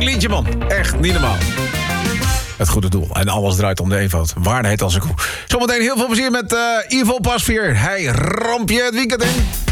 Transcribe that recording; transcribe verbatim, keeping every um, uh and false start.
liedje, man. Echt niet normaal. Het goede doel. En alles draait om de eenvoud. Waarheid als een koe. Zometeen heel veel plezier met uh, Ivo Pasveer. Hij rampt je het weekend in.